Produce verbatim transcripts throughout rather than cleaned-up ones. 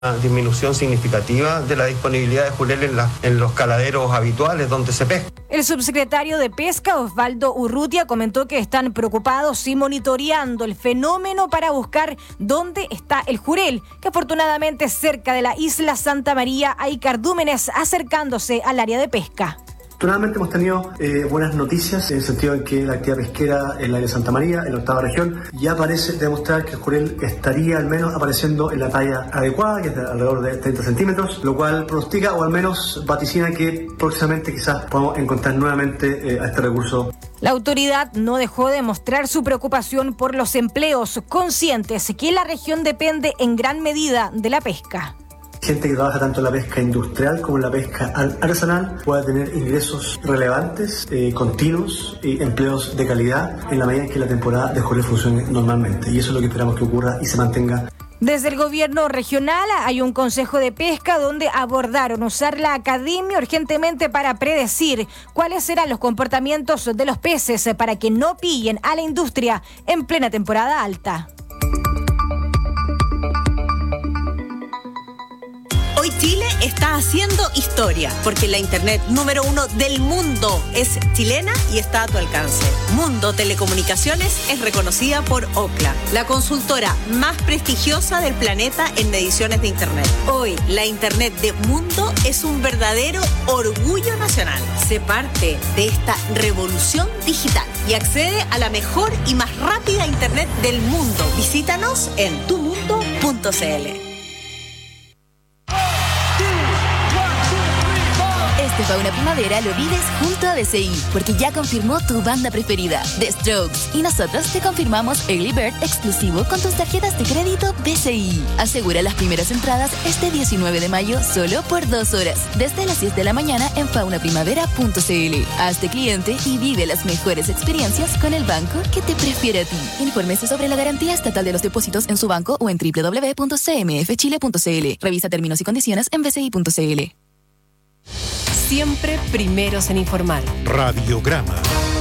Una disminución significativa de la disponibilidad de jurel en, la, en los caladeros habituales donde se pesca. El subsecretario de Pesca, Osvaldo Urrutia, comentó que están preocupados y monitoreando el fenómeno para buscar dónde está el jurel, que afortunadamente cerca de la isla Santa María hay cardúmenes acercándose al área de pesca. Afortunadamente hemos tenido eh, buenas noticias en el sentido de que la actividad pesquera en la área de Santa María, en la octava región, ya parece demostrar que el jurel estaría al menos apareciendo en la talla adecuada, que es de alrededor de treinta centímetros, lo cual pronostica o al menos vaticina que próximamente quizás podamos encontrar nuevamente eh, a este recurso. La autoridad no dejó de mostrar su preocupación por los empleos, conscientes que la región depende en gran medida de la pesca. Gente que trabaja tanto en la pesca industrial como en la pesca artesanal pueda tener ingresos relevantes, eh, continuos y empleos de calidad en la medida en que la temporada de jurel funcione normalmente. Y eso es lo que esperamos que ocurra y se mantenga. Desde el gobierno regional hay un consejo de pesca donde abordaron usar la academia urgentemente para predecir cuáles serán los comportamientos de los peces para que no pillen a la industria en plena temporada alta. Hoy Chile está haciendo historia, porque la internet número uno del mundo es chilena y está a tu alcance. Mundo Telecomunicaciones es reconocida por Ookla, la consultora más prestigiosa del planeta en mediciones de internet. Hoy, la internet de Mundo es un verdadero orgullo nacional. Sé parte de esta revolución digital y accede a la mejor y más rápida internet del mundo. Visítanos en tu mundo punto c l. Este Fauna Primavera lo vives junto a B C I, porque ya confirmó tu banda preferida, The Strokes, y nosotros te confirmamos Early Bird exclusivo con tus tarjetas de crédito B C I. Asegura las primeras entradas este diecinueve de mayo solo por dos horas, desde las diez de la mañana en fauna primavera punto c l. Hazte cliente y vive las mejores experiencias con el banco que te prefiere a ti. Infórmese sobre la garantía estatal de los depósitos en su banco o en doble u doble u doble u punto c m f chile punto c l. Revisa términos y condiciones en b c i punto c l. Siempre primeros en informar. Radiograma.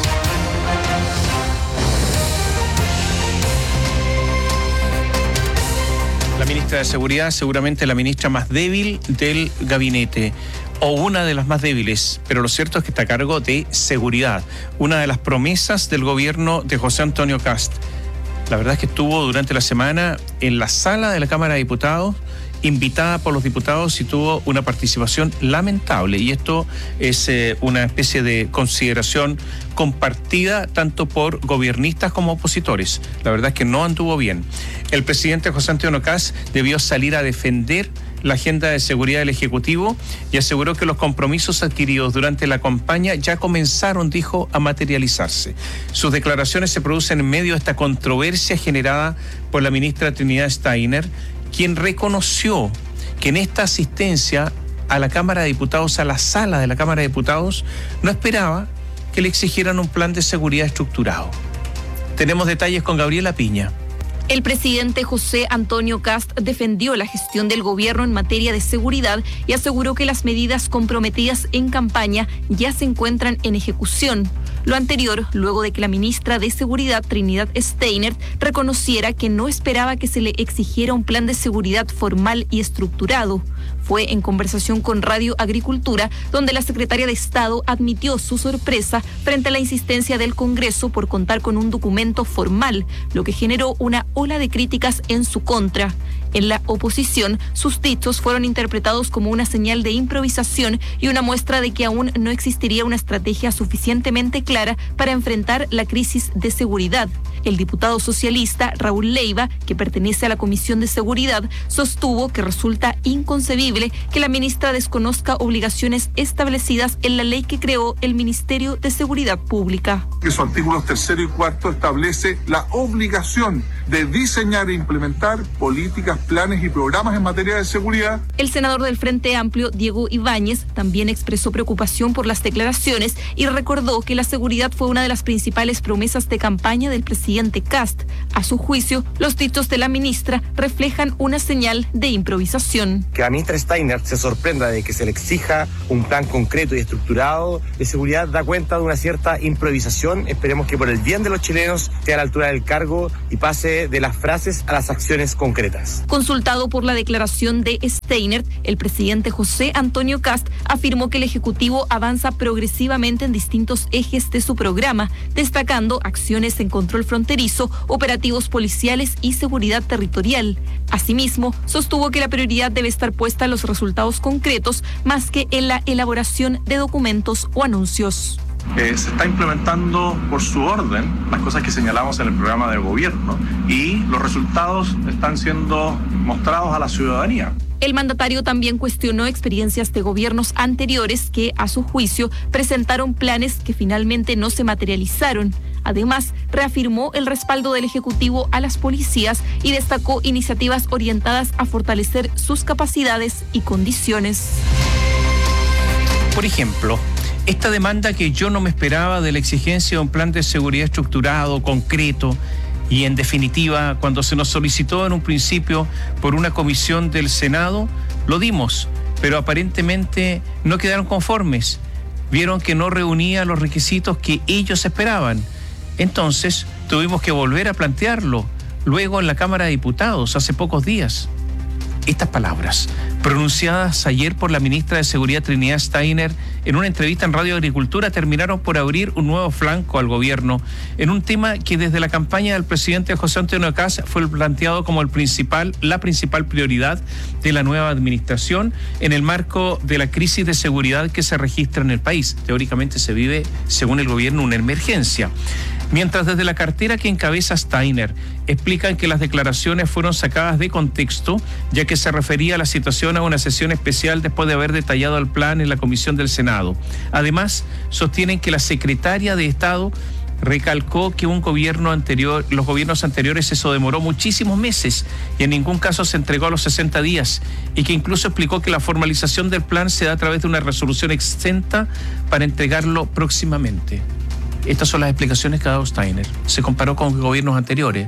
La ministra de Seguridad, seguramente la ministra más débil del gabinete, o una de las más débiles, pero lo cierto es que está a cargo de seguridad, una de las promesas del gobierno de José Antonio Kast. La verdad es que estuvo durante la semana en la sala de la Cámara de Diputados, invitada por los diputados, y tuvo una participación lamentable, y esto es eh, una especie de consideración compartida tanto por gobiernistas como opositores. La verdad es que no anduvo bien. El presidente José Antonio Kast debió salir a defender la agenda de seguridad del Ejecutivo y aseguró que los compromisos adquiridos durante la campaña ya comenzaron, dijo, a materializarse. Sus declaraciones se producen en medio de esta controversia generada por la ministra Trinidad Steiner, quien reconoció que en esta asistencia a la Cámara de Diputados, a la sala de la Cámara de Diputados, no esperaba que le exigieran un plan de seguridad estructurado. Tenemos detalles con Gabriela Piña. El presidente José Antonio Kast defendió la gestión del gobierno en materia de seguridad y aseguró que las medidas comprometidas en campaña ya se encuentran en ejecución. Lo anterior, luego de que la ministra de Seguridad, Trinidad Steiner, reconociera que no esperaba que se le exigiera un plan de seguridad formal y estructurado. Fue en conversación con Radio Agricultura, donde la secretaria de Estado admitió su sorpresa frente a la insistencia del Congreso por contar con un documento formal, lo que generó una ola de críticas en su contra. En la oposición, sus dichos fueron interpretados como una señal de improvisación y una muestra de que aún no existiría una estrategia suficientemente clara para enfrentar la crisis de seguridad. El diputado socialista Raúl Leiva, que pertenece a la Comisión de Seguridad, sostuvo que resulta inconcebible que la ministra desconozca obligaciones establecidas en la ley que creó el Ministerio de Seguridad Pública. Que sus artículos tercero y cuarto establece la obligación de diseñar e implementar políticas, planes y programas en materia de seguridad. El senador del Frente Amplio, Diego Ibáñez, también expresó preocupación por las declaraciones y recordó que la seguridad fue una de las principales promesas de campaña del presidente Kast. A su juicio, los dichos de la ministra reflejan una señal de improvisación. Que la ministra Steiner se sorprenda de que se le exija un plan concreto y estructurado de seguridad da cuenta de una cierta improvisación. Esperemos que por el bien de los chilenos esté a la altura del cargo y pase de las frases a las acciones concretas. Consultado por la declaración de Steiner, el presidente José Antonio Kast afirmó que el Ejecutivo avanza progresivamente en distintos ejes de su programa, destacando acciones en control fronterizo, operativos policiales y seguridad territorial. Asimismo, sostuvo que la prioridad debe estar puesta en los resultados concretos más que en la elaboración de documentos o anuncios. Eh, se está implementando por su orden las cosas que señalamos en el programa de gobierno y los resultados están siendo mostrados a la ciudadanía. El mandatario también cuestionó experiencias de gobiernos anteriores que, a su juicio, presentaron planes que finalmente no se materializaron. Además, reafirmó el respaldo del Ejecutivo a las policías y destacó iniciativas orientadas a fortalecer sus capacidades y condiciones. Por ejemplo, esta demanda que yo no me esperaba de la exigencia de un plan de seguridad estructurado, concreto, y en definitiva, cuando se nos solicitó en un principio por una comisión del Senado, lo dimos, pero aparentemente no quedaron conformes. Vieron que no reunía los requisitos que ellos esperaban. Entonces, tuvimos que volver a plantearlo, luego en la Cámara de Diputados, hace pocos días. Estas palabras, pronunciadas ayer por la ministra de Seguridad Trinidad Steiner en una entrevista en Radio Agricultura, terminaron por abrir un nuevo flanco al gobierno en un tema que desde la campaña del presidente José Antonio Kast fue planteado como el principal, la principal prioridad de la nueva administración en el marco de la crisis de seguridad que se registra en el país. Teóricamente se vive, según el gobierno, una emergencia. Mientras desde la cartera que encabeza Steiner explican que las declaraciones fueron sacadas de contexto, ya que se refería a la situación a una sesión especial después de haber detallado el plan en la Comisión del Senado. Además, sostienen que la secretaria de Estado recalcó que un gobierno anterior, los gobiernos anteriores eso demoró muchísimos meses y en ningún caso se entregó a los sesenta días, y que incluso explicó que la formalización del plan se da a través de una resolución exenta para entregarlo próximamente. Estas son las explicaciones que ha dado Steiner. Se comparó con gobiernos anteriores.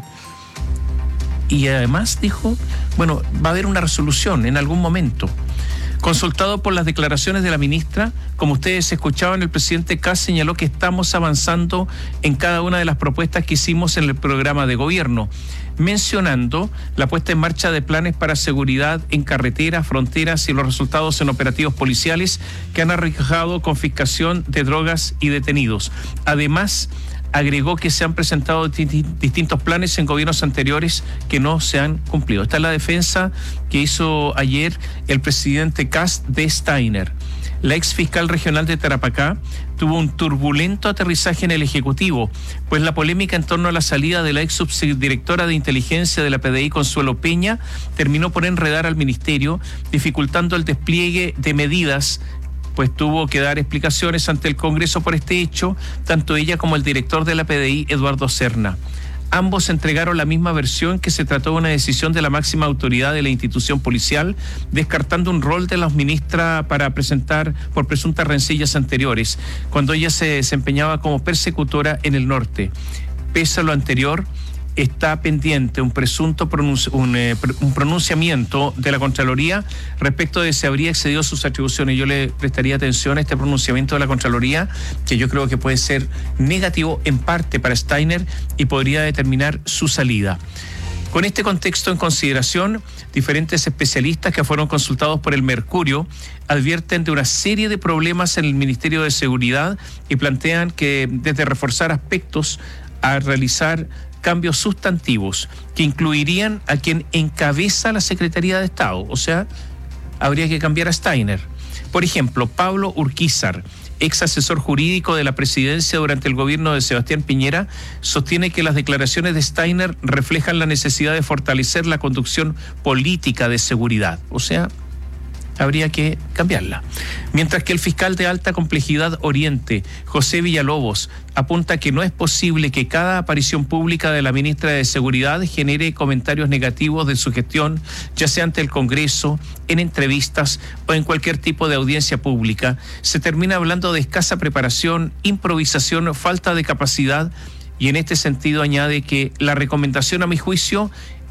Y además dijo, bueno, va a haber una resolución en algún momento. Consultado por las declaraciones de la ministra, como ustedes escuchaban, el presidente Kast señaló que estamos avanzando en cada una de las propuestas que hicimos en el programa de gobierno, mencionando la puesta en marcha de planes para seguridad en carreteras, fronteras y los resultados en operativos policiales que han arrojado confiscación de drogas y detenidos. Además, agregó que se han presentado distintos planes en gobiernos anteriores que no se han cumplido. Esta es la defensa que hizo ayer el presidente Kast de Steiner. La ex fiscal regional de Tarapacá tuvo un turbulento aterrizaje en el Ejecutivo, pues la polémica en torno a la salida de la ex subdirectora de inteligencia de la P D I, Consuelo Peña, terminó por enredar al ministerio, dificultando el despliegue de medidas, pues tuvo que dar explicaciones ante el Congreso por este hecho, tanto ella como el director de la P D I, Eduardo Serna. Ambos entregaron la misma versión, que se trató de una decisión de la máxima autoridad de la institución policial, descartando un rol de la ministra para presentar por presuntas rencillas anteriores, cuando ella se desempeñaba como persecutora en el norte. Pese a lo anterior, está pendiente un presunto pronunci- un, eh, un pronunciamiento de la Contraloría respecto de si habría excedido sus atribuciones. Yo le prestaría atención a este pronunciamiento de la Contraloría, que yo creo que puede ser negativo en parte para Steiner y podría determinar su salida. Con este contexto en consideración, diferentes especialistas que fueron consultados por el Mercurio advierten de una serie de problemas en el Ministerio de Seguridad y plantean que desde reforzar aspectos a realizar cambios sustantivos que incluirían a quien encabeza la Secretaría de Estado. O sea, habría que cambiar a Steiner. Por ejemplo, Pablo Urquizar, ex asesor jurídico de la presidencia durante el gobierno de Sebastián Piñera, sostiene que las declaraciones de Steiner reflejan la necesidad de fortalecer la conducción política de seguridad. O sea, habría que cambiarla. Mientras que el fiscal de alta complejidad Oriente, José Villalobos, apunta que no es posible que cada aparición pública de la ministra de Seguridad genere comentarios negativos de su gestión, ya sea ante el Congreso, en entrevistas o en cualquier tipo de audiencia pública. Se termina hablando de escasa preparación, improvisación, falta de capacidad, y en este sentido añade que la recomendación, a mi juicio,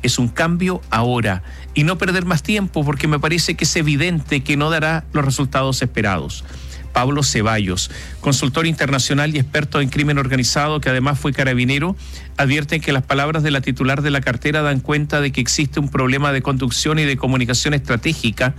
es un cambio ahora y no perder más tiempo, porque me parece que es evidente que no dará los resultados esperados. Pablo Ceballos, consultor internacional y experto en crimen organizado, que además fue carabinero, advierte que las palabras de la titular de la cartera dan cuenta de que existe un problema de conducción y de comunicación estratégica